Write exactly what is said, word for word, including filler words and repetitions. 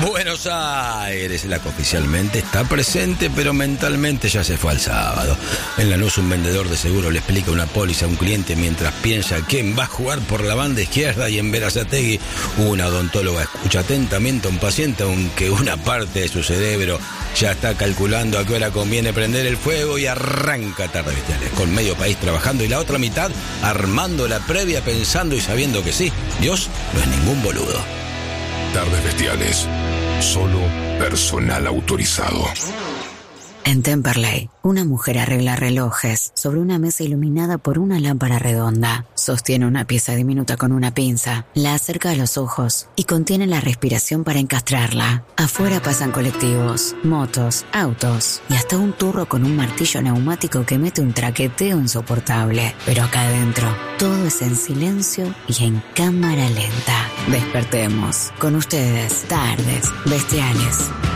Buenos Aires, la que oficialmente está presente, pero mentalmente ya se fue al sábado. En Lanús, un vendedor de seguro le explica una póliza a un cliente mientras piensa quién va a jugar por la banda izquierda, y en Berazategui una odontóloga escucha atentamente a un paciente, aunque una parte de su cerebro ya está calculando a qué hora conviene prender el fuego, y arranca Tardes Bestiales, con medio país trabajando y la otra mitad armando la previa, pensando y sabiendo que sí, Dios no es ningún boludo. Tardes Bestiales, solo personal autorizado. En Temperley, una mujer arregla relojes sobre una mesa iluminada por una lámpara redonda. Sostiene una pieza diminuta con una pinza, la acerca a los ojos y contiene la respiración para encastrarla. Afuera pasan colectivos, motos, autos y hasta un turro con un martillo neumático que mete un traqueteo insoportable. Pero acá adentro, todo es en silencio y en cámara lenta. Despertemos. Con ustedes, Tardes Bestiales.